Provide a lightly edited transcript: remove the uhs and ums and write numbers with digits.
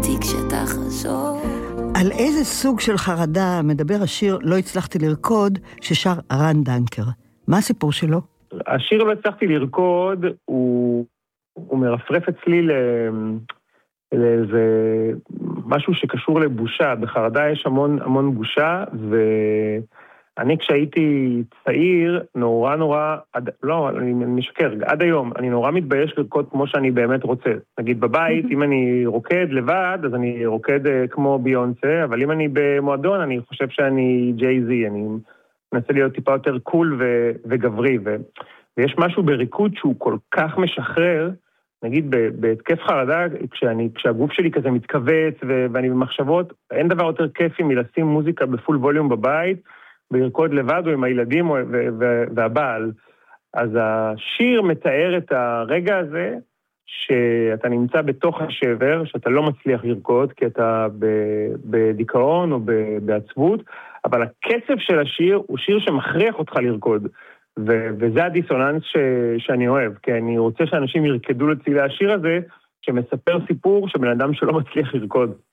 על איזה סוג של חרדה מדבר השיר "לא הצלחתי לרקוד" ששר רן דנקר? מה הסיפור שלו? השיר "לא הצלחתי לרקוד" הוא מרפרף אצלי לאיזה משהו שקשור לבושה. בחרדה יש המון בושה, ואני כשהייתי צעיר, אני משקר, עד היום, אני נורא מתבייש לרקוד כמו שאני באמת רוצה. נגיד בבית, אם אני רוקד לבד, אז אני רוקד כמו ביונסה, אבל אם אני במועדון, אני חושב שאני ג'יי-זי, אני מנסה להיות טיפה יותר קול וגברי, ויש משהו בריקוד שהוא כל כך משחרר, נגיד בהתקף חרדה, כשהגוף שלי כזה מתכווץ ואני במחשבות, אין דבר יותר כיפי מלשים מוזיקה בפול ווליום בבית, ולרקוד לבד או עם הילדים והבעל. אז השיר מתאר את הרגע הזה, שאתה נמצא בתוך השבר, שאתה לא מצליח לרקוד, כי אתה בדיכאון או בעצבות, אבל הקצב של השיר הוא שיר שמכריח אותך לרקוד. וזה הדיסוננס שאני אוהב, כי אני רוצה שאנשים ירקדו לצילי השיר הזה, שמספר סיפור שבן אדם שלא מצליח לרקוד.